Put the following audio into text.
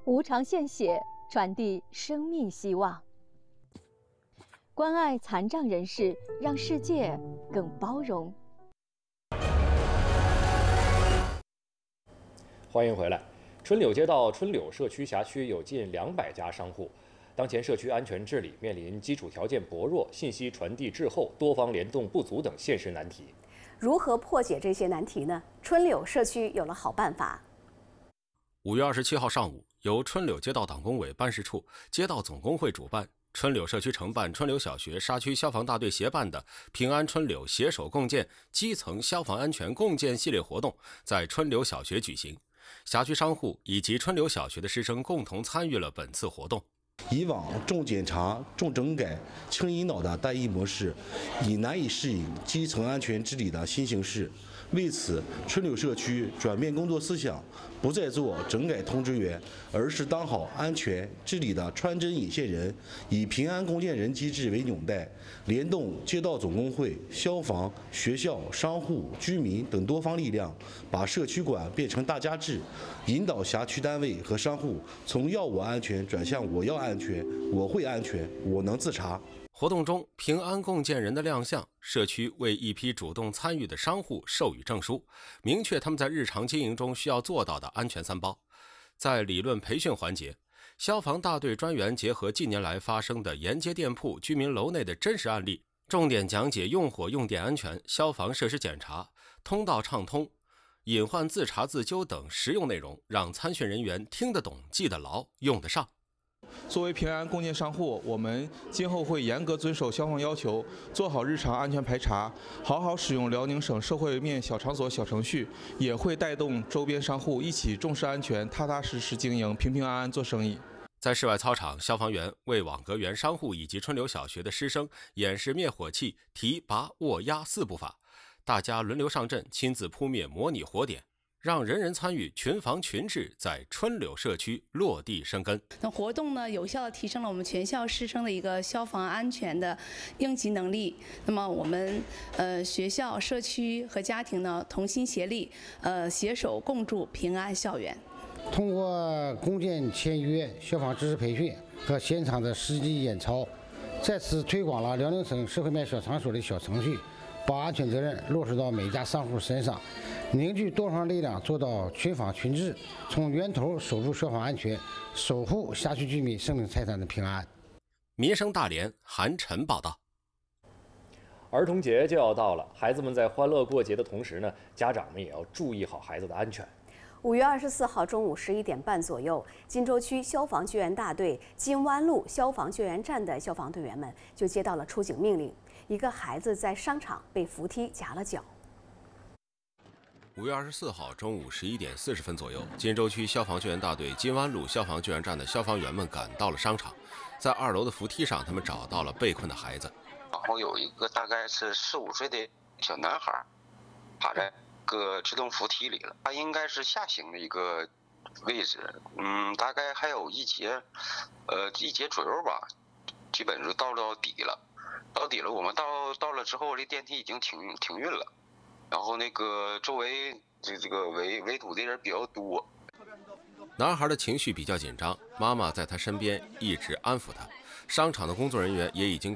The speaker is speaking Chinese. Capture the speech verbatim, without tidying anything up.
无偿献血，传递生命希望。关爱残障人士，让世界更包容。 欢迎回来。春柳街道春柳社区辖区有近两百家商户，当前社区安全治理面临基础条件薄弱、信息传递滞后、多方联动不足等现实难题。 如何破解这些难题呢？春柳社区有了好办法。 五月二十七号上午，由春柳街道党工委办事处、街道总工会主办，春柳社区承办春柳小学沙区消防大队协办的平安春柳携手共建基层消防安全共建系列活动在春柳小学举行。辖区商户以及春柳小学的师生共同参与了本次活动。 以往重检查、重整改、轻引导的单一模式，已难以适应基层安全治理的新形势。为此，春柳社区转变工作思想，不再做整改通知员，而是当好安全治理的穿针引线人，以平安共建人机制为纽带，联动街道总工会、消防、学校、商户、居民等多方力量，把社区管变成大家治，引导辖区单位和商户从要我安全转向我要安全、我会安全、我能自查。 活动中，平安共建人的亮相，社区为一批主动参与的商户授予证书，明确他们在日常经营中需要做到的安全三包。在理论培训环节，消防大队专员结合近年来发生的沿街店铺、居民楼内的真实案例，重点讲解用火用电安全、消防设施检查、通道畅通、隐患自查自纠等实用内容，让参训人员听得懂、记得牢、用得上。 作为平安共建商户，我们今后会严格遵守消防要求，做好日常安全排查，好好使用辽宁省社会面小场所小程序，也会带动周边商户一起重视安全，踏踏实实经营，平平安安做生意。 在室外操场，消防员为网格园商户以及春柳小学的师生演示灭火器提拔握压四步法，大家轮流上阵，亲自扑灭模拟火点，让人人参与，群防群治在春柳社区落地生根。 那活动呢，有效地提升了我们全校师生的一个消防安全的应急能力。那么我们呃学校、社区和家庭呢同心协力，呃携手共筑平安校园。 通过共建签约、消防知识培训和现场的实际演操，再次推广了辽宁省社会面小场所的小程序，把安全责任落实到每家商户身上，凝聚多方力量，做到群防群治，从源头守住消防安全，守护辖区居民生命财产的平安。 民生大连韩晨报道。 儿童节就要到了，孩子们在欢乐过节的同时呢，家长们也要注意好孩子的安全。 五月二十四号中午十一点半左右，金州区消防救援大队金湾路消防救援站的消防队员们就接到了出警命令，一个孩子在商场被扶梯夹了脚。 五月二十四号中午十一点四十分左右，金州区消防救援大队金湾路消防救援站的消防员们赶到了商场，在二楼的扶梯上，他们找到了被困的孩子。 然后有一个大概是四五岁的小男孩，趴在个自动扶梯里了，他应该是下行的一个位置，嗯，大概还有一节，呃，一节左右吧，基本就到了底了。到底了，我们到到了之后，这电梯已经停停运了，然后那个周围这这个围围堵的人比较多。 男孩的情绪比较紧张，妈妈在他身边一直安抚他。商场的工作人员也已经